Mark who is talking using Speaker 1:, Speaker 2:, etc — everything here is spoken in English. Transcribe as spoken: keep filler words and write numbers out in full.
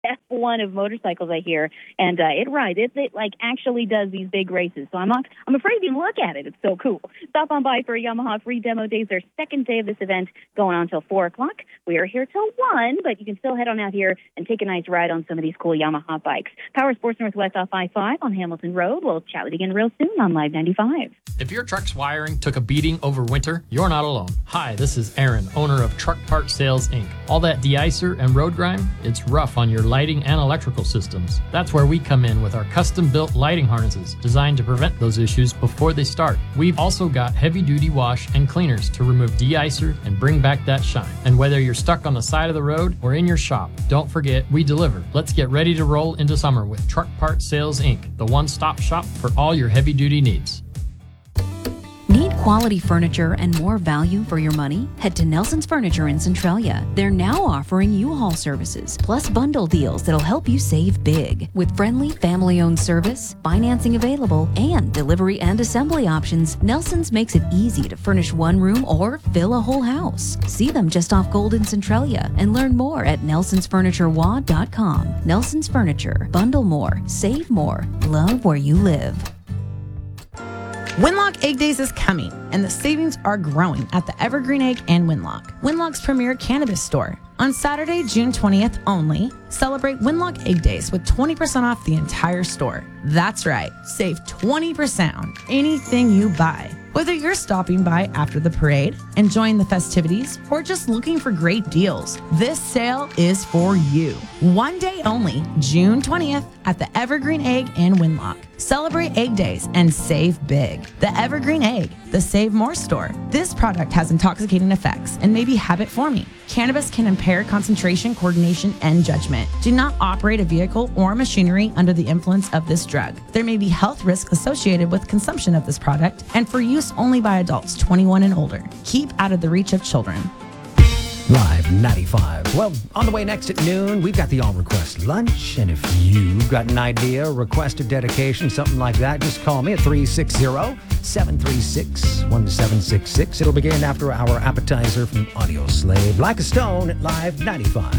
Speaker 1: F one of motorcycles, I hear, and uh, it rides. It, it like actually does these big races. So I'm not, I'm afraid to even look at it. It's so cool. Stop on by for Yamaha free demo days. Their second day of this event going on until four o'clock. We are here till one, but you can still head on out here and take a nice ride on some of these cool Yamaha bikes. Power Sports Northwest off I five on Hamilton Road. We'll chat with you again real soon on Live ninety-five.
Speaker 2: If your truck's wiring took a beating over winter, you're not alone. Hi, this is Aaron, owner of Truck Part Sales, Incorporated. All that de-icer and road grime, it's rough on your lighting and electrical systems. That's where we come in with our custom-built lighting harnesses designed to prevent those issues before they start. We've also got heavy-duty wash and cleaners to remove de-icer and bring back that shine. And whether you're stuck on the side of the road or in your shop, don't forget, we deliver. Let's get ready to roll into summer with Truck Part Sales, Incorporated, the one-stop shop for all your heavy-duty needs.
Speaker 3: Need quality furniture and more value for your money? Head to Nelson's Furniture in Centralia. They're now offering U-Haul services, plus bundle deals that'll help you save big. With friendly, family-owned service, financing available, and delivery and assembly options, Nelson's makes it easy to furnish one room or fill a whole house. See them just off Gold in Centralia and learn more at nelsons furniture wa dot com. Nelson's Furniture. Bundle more, save more, love where you live.
Speaker 4: Winlock Egg Days is coming, and the savings are growing at the Evergreen Egg and Winlock, Winlock's premier cannabis store. On Saturday, June twentieth only, celebrate Winlock Egg Days with twenty percent off the entire store. That's right, save twenty percent on anything you buy. Whether you're stopping by after the parade, enjoying the festivities, or just looking for great deals, this sale is for you. One day only, June twentieth, at the Evergreen Egg and Winlock. Celebrate Egg Days and save big. The Evergreen Egg, the Save More store. This product has intoxicating effects and may be habit-forming. Cannabis can impair concentration, coordination, and judgment. Do not operate a vehicle or machinery under the influence of this drug. There may be health risks associated with consumption of this product and for use only by adults twenty-one and older. Keep out of the reach of children.
Speaker 5: Live ninety-five. Well, on the way next at noon, we've got the All Request Lunch. And if you've got an idea, request a dedication, something like that, just call me at three six zero, seven three six, one seven six six. It'll begin after our appetizer from Audio Slave, Like a Stone at Live ninety-five.